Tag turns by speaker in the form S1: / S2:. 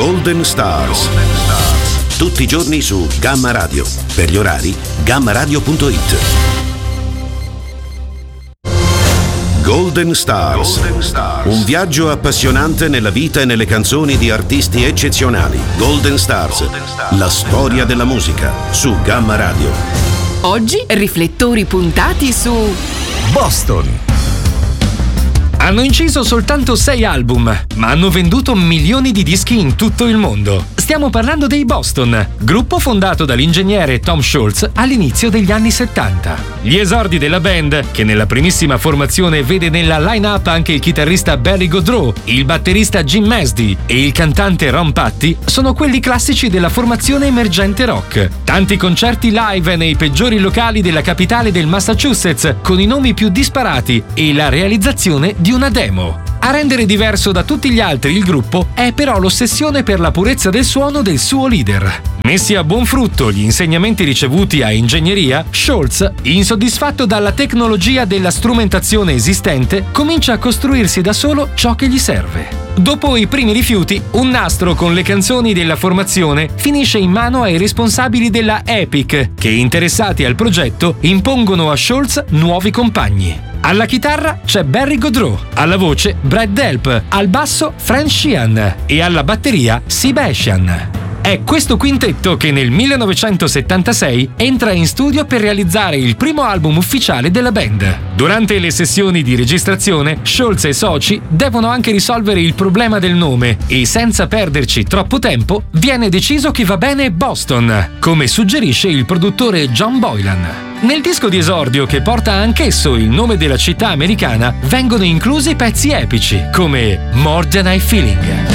S1: Golden Stars. Tutti i giorni su Gamma Radio. Per gli orari, gammaradio.it. Golden Stars. Un viaggio appassionante nella vita e nelle canzoni di artisti eccezionali. Golden Stars. La storia della musica su Gamma Radio.
S2: Oggi riflettori puntati su
S3: Boston.
S4: Hanno inciso soltanto 6 album, ma hanno venduto milioni di dischi in tutto il mondo. Stiamo parlando dei Boston, gruppo fondato dall'ingegnere Tom Scholz all'inizio degli anni 70. Gli esordi della band, che nella primissima formazione vede nella line-up anche il chitarrista Barry Goodrow, il batterista Jim Masdy e il cantante Ron Patti, sono quelli classici della formazione emergente rock. Tanti concerti live nei peggiori locali della capitale del Massachusetts, con i nomi più disparati e la realizzazione di una demo. A rendere diverso da tutti gli altri il gruppo è però l'ossessione per la purezza del suono del suo leader. Messi a buon frutto gli insegnamenti ricevuti a ingegneria, Scholz, insoddisfatto dalla tecnologia della strumentazione esistente, comincia a costruirsi da solo ciò che gli serve. Dopo i primi rifiuti, un nastro con le canzoni della formazione finisce in mano ai responsabili della Epic, che interessati al progetto impongono a Scholz nuovi compagni. Alla chitarra c'è Barry Goodrow, alla voce Brad Delp, al basso Frank Sheehan e alla batteria Sebastian. È questo quintetto che nel 1976 entra in studio per realizzare il primo album ufficiale della band. Durante le sessioni di registrazione, Scholz e soci devono anche risolvere il problema del nome e, senza perderci troppo tempo, viene deciso che va bene Boston, come suggerisce il produttore John Boylan. Nel disco di esordio, che porta anch'esso il nome della città americana, vengono inclusi pezzi epici come More Than I Feeling.